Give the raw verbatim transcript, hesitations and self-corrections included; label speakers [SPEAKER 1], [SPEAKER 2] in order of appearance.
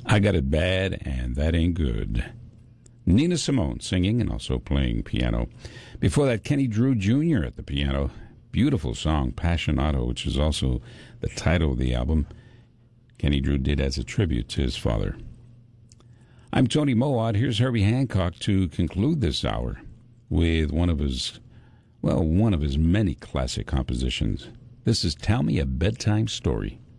[SPEAKER 1] I Got It Bad, and That Ain't Good. Nina Simone singing and also playing piano. Before that, Kenny Drew Junior at the piano. Beautiful song, Passionato, which is also the title of the album Kenny Drew did as a tribute to his father. I'm Tony Mowat. Here's Herbie Hancock to conclude this hour with one of his, well, one of his many classic compositions. This is Tell Me a Bedtime Story.